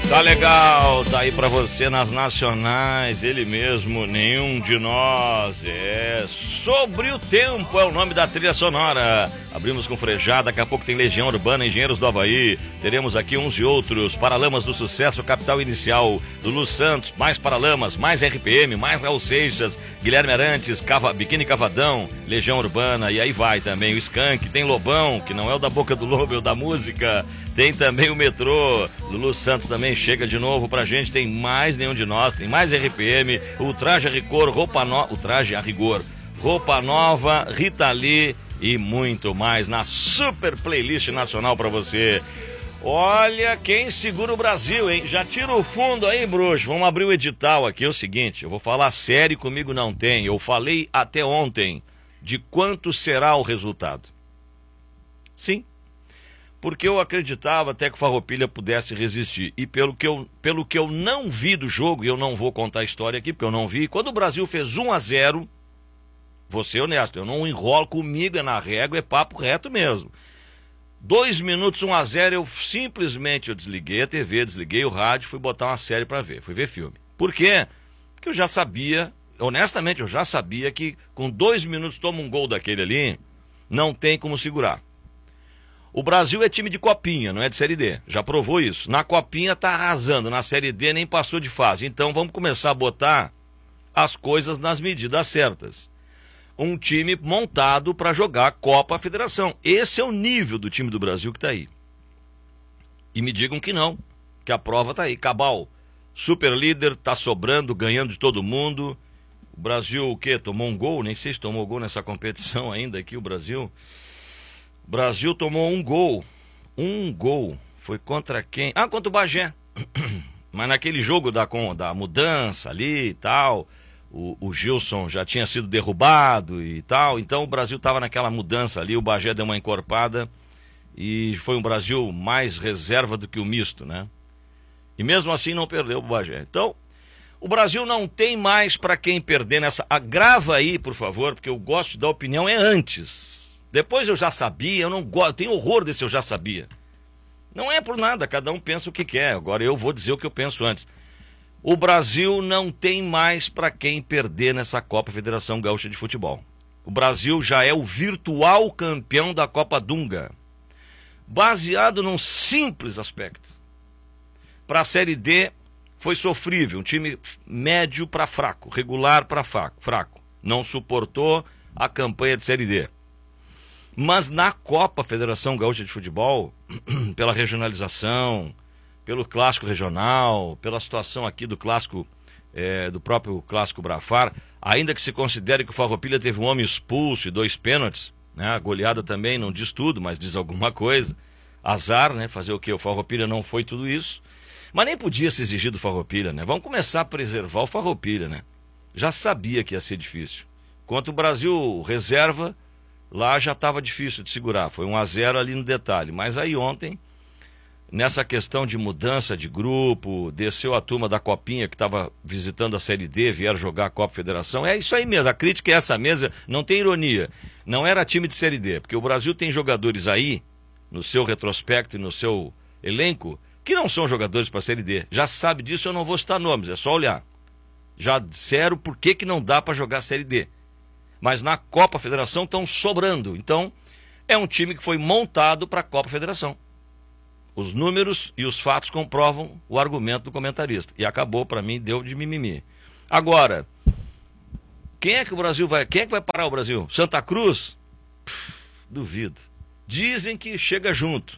Tá legal, tá aí pra você nas nacionais, ele mesmo, Nenhum de Nós. É Sobre o Tempo é o nome da trilha sonora. Abrimos com Frejá, daqui a pouco tem Legião Urbana, Engenheiros do Havaí. Teremos aqui Uns e Outros, Paralamas do Sucesso, Capital Inicial, Lulu Santos, mais Paralamas, mais RPM, mais Raul Seixas, Guilherme Arantes, Biquíni Cavadão, Legião Urbana, e aí vai também o Skank, tem Lobão, que não é o da Boca do Lobo, é o da música. Tem também o Metrô, Lulu Santos também chega de novo pra gente, tem mais Nenhum de Nós, tem mais RPM, o Traje a Rigor, Roupa Nova, Rita Lee e muito mais na super playlist nacional pra você. Olha quem segura o Brasil, hein? Já tira o fundo aí, bruxo. Vamos abrir o edital aqui, é o seguinte, eu vou falar sério, comigo não tem. Eu falei até ontem de quanto será o resultado. Sim. Porque eu acreditava até que o Farroupilha pudesse resistir. E pelo que eu não vi do jogo, e eu não vou contar a história aqui, porque eu não vi, quando o Brasil fez 1-0, vou ser honesto, eu não enrolo comigo, é na régua, é papo reto mesmo. 2 minutos, 1-0, eu simplesmente desliguei a TV, desliguei o rádio, fui botar uma série pra ver, fui ver filme. Por quê? Porque eu já sabia, honestamente, eu já sabia que com 2 minutos toma um gol daquele ali, não tem como segurar. O Brasil é time de copinha, não é de Série D. Já provou isso. Na copinha tá arrasando, na Série D nem passou de fase. Então vamos começar a botar as coisas nas medidas certas. Um time montado para jogar Copa Federação. Esse é o nível do time do Brasil que tá aí. E me digam que não, que a prova tá aí. Cabal, super líder, tá sobrando, ganhando de todo mundo. O Brasil o quê? Tomou um gol? Nem sei se tomou gol nessa competição ainda aqui, o Brasil. O Brasil tomou um gol. Um gol. Foi contra quem? Ah, contra o Bagé. Mas naquele jogo da mudança ali e tal, o Gilson já tinha sido derrubado e tal. Então o Brasil estava naquela mudança ali, o Bagé deu uma encorpada e foi um Brasil mais reserva do que o misto, né? E mesmo assim não perdeu o Bagé. Então, o Brasil não tem mais para quem perder nessa... Agrava aí, por favor, porque eu gosto de dar opinião é antes. Depois eu já sabia, eu não gosto, eu tenho horror desse eu já sabia. Não é por nada, cada um pensa o que quer. Agora eu vou dizer o que eu penso antes. O Brasil não tem mais para quem perder nessa Copa Federação Gaúcha de Futebol. O Brasil já é o virtual campeão da Copa Dunga. Baseado num simples aspecto. Para a Série D foi sofrível, um time médio para fraco, regular para fraco. Não suportou a campanha de Série D. Mas na Copa Federação Gaúcha de Futebol, pela regionalização, pelo clássico regional, pela situação aqui do clássico, do próprio clássico Brafar, ainda que se considere que o Farroupilha teve um homem expulso e 2 pênaltis, né? A goleada também não diz tudo, mas diz alguma coisa. Azar, né? Fazer o quê? O Farroupilha não foi tudo isso. Mas nem podia se exigir do Farroupilha, né? Vamos começar a preservar o Farroupilha, né? Já sabia que ia ser difícil. Enquanto o Brasil reserva, lá já estava difícil de segurar, foi 1-0 ali no detalhe. Mas aí ontem, nessa questão de mudança de grupo, desceu a turma da Copinha que estava visitando a Série D, vieram jogar a Copa Federação. É isso aí mesmo, a crítica é essa mesmo, não tem ironia. Não era time de Série D, porque o Brasil tem jogadores aí, no seu retrospecto e no seu elenco, que não são jogadores para a Série D. Já sabe disso, eu não vou citar nomes, é só olhar. Já disseram por que não dá para jogar a Série D. Mas na Copa Federação estão sobrando. Então, é um time que foi montado para a Copa Federação. Os números e os fatos comprovam o argumento do comentarista. E acabou, para mim, deu de mimimi. Agora, quem é que vai parar o Brasil? Santa Cruz? Duvido. Dizem que chega junto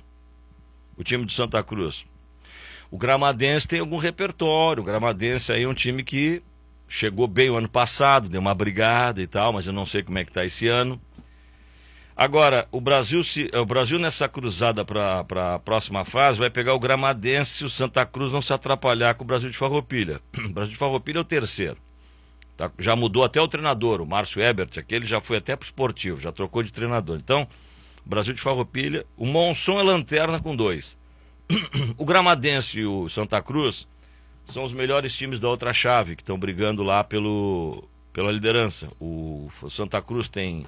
o time do Santa Cruz. O Gramadense tem algum repertório. O Gramadense aí é um time que chegou bem o ano passado, deu uma brigada e tal, mas eu não sei como é que está esse ano. Agora, o Brasil nessa cruzada para a próxima fase vai pegar o Gramadense se o Santa Cruz não se atrapalhar com o Brasil de Farroupilha. O Brasil de Farroupilha é o terceiro. Tá? Já mudou até o treinador, o Márcio Ebert, aquele já foi até para o esportivo, já trocou de treinador. Então, o Brasil de Farroupilha, o Monson é lanterna com 2. O Gramadense e o Santa Cruz são os melhores times da outra chave, que estão brigando lá pela liderança. O Santa Cruz tem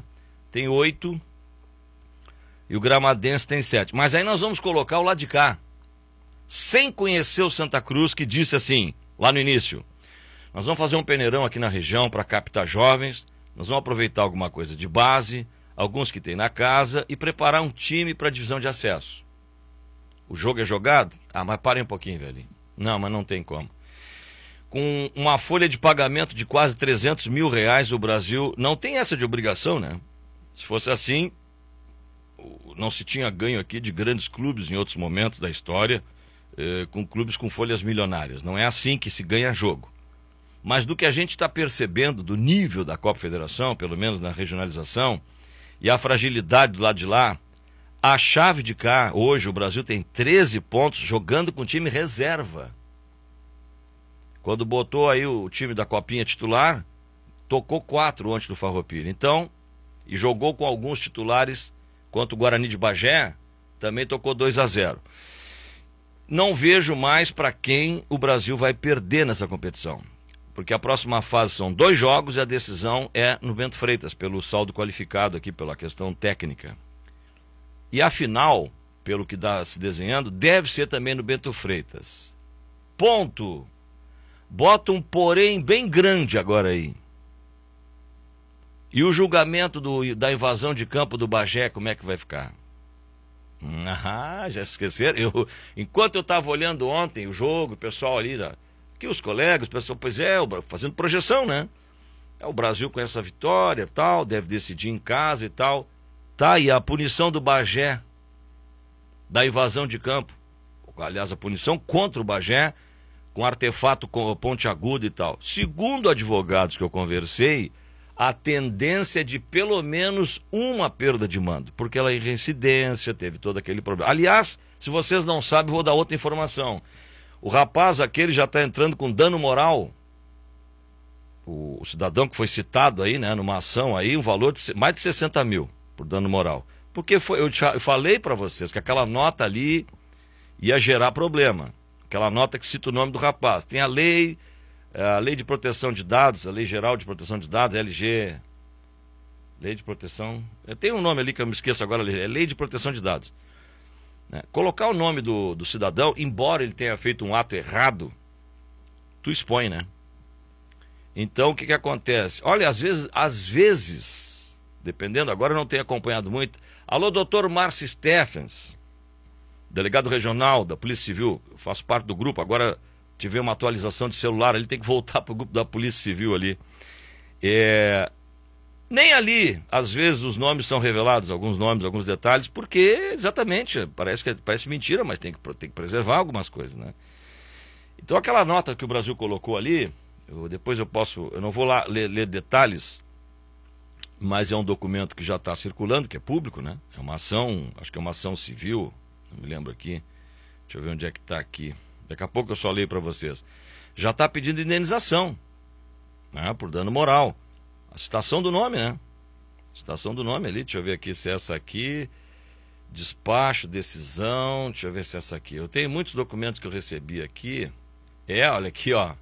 8 e o Gramadense tem 7. Mas aí nós vamos colocar o lado de cá. sem conhecer o Santa Cruz, que disse assim, lá no início: nós vamos fazer um peneirão aqui na região para captar jovens, nós vamos aproveitar alguma coisa de base, alguns que tem na casa, e preparar um time para a divisão de acesso. O jogo é jogado? Ah, mas parem um pouquinho, velho. Não, mas não tem como. Com uma folha de pagamento de quase 300 mil reais, o Brasil não tem essa de obrigação, né? Se fosse assim, não se tinha ganho aqui de grandes clubes em outros momentos da história, com clubes com folhas milionárias. Não é assim que se ganha jogo. Mas do que a gente está percebendo do nível da Copa Federação, pelo menos na regionalização, e a fragilidade do lado de lá, a chave de cá, hoje o Brasil tem 13 pontos jogando com time reserva. Quando botou aí o time da Copinha titular, tocou 4 antes do Farroupilha. Então, e jogou com alguns titulares, quanto o Guarani de Bagé, também tocou 2-0. Não vejo mais para quem o Brasil vai perder nessa competição. Porque a próxima fase são 2 jogos e a decisão é no Bento Freitas, pelo saldo qualificado aqui, pela questão técnica. E a final, pelo que está se desenhando, deve ser também no Bento Freitas. Ponto. Bota um porém bem grande agora aí. E o julgamento da invasão de campo do Bagé, como é que vai ficar? Já esqueceram? Enquanto eu estava olhando ontem o jogo, o pessoal ali... Aqui os colegas, o pessoal, pois é, fazendo projeção, né? O Brasil com essa vitória, tal, deve decidir em casa e tal. Tá, e a punição do Bagé, da invasão de campo, aliás, a punição contra o Bagé, com artefato com ponte aguda e tal. Segundo advogados que eu conversei, a tendência é de pelo menos uma perda de mando, porque ela é reincidência, teve todo aquele problema. Aliás, se vocês não sabem, vou dar outra informação. O rapaz aquele já está entrando com dano moral. O cidadão que foi citado aí, né, numa ação aí, um valor de mais de 60 mil por dano moral. Porque eu falei para vocês que aquela nota ali ia gerar problema. Aquela nota que cita o nome do rapaz. Tem a lei de proteção de dados, a Lei Geral de Proteção de Dados, LG. Lei de Proteção... Tem um nome ali que eu me esqueço agora, é Lei de Proteção de Dados. Colocar o nome do cidadão, embora ele tenha feito um ato errado, tu expõe, né? Então o que acontece? Olha, às vezes, dependendo, agora eu não tenho acompanhado muito. Alô, doutor Márcio Steffens, delegado regional da Polícia Civil, eu faço parte do grupo, agora tive uma atualização de celular, ele tem que voltar para o grupo da Polícia Civil ali. Nem ali, às vezes, os nomes são revelados, alguns nomes, alguns detalhes, porque, exatamente, parece mentira, mas tem que preservar algumas coisas, né? Então, aquela nota que o Brasil colocou ali, eu não vou lá ler detalhes, mas é um documento que já está circulando, que é público, né? É uma ação, acho que é uma ação civil, não me lembro aqui, deixa eu ver onde é que está aqui. Daqui a pouco eu só leio para vocês. Já está pedindo indenização, né, por dano moral. A citação do nome, né? Citação do nome ali, deixa eu ver aqui se é essa aqui. Despacho, decisão, deixa eu ver se é essa aqui. Eu tenho muitos documentos que eu recebi aqui. Olha aqui, ó.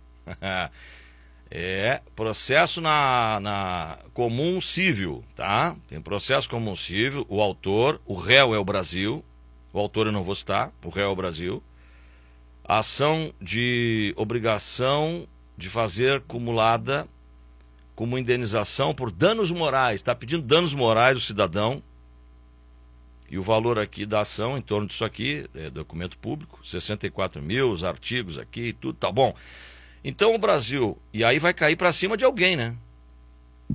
Processo na comum civil, tá? Tem processo comum civil, o autor, o réu é o Brasil. O autor eu não vou citar, o réu é o Brasil. Ação de obrigação de fazer cumulada como indenização por danos morais. Está pedindo danos morais do cidadão. E o valor aqui da ação, em torno disso aqui, é documento público, 64 mil, os artigos aqui, tudo, tá bom. Então o Brasil, e aí vai cair para cima de alguém, né?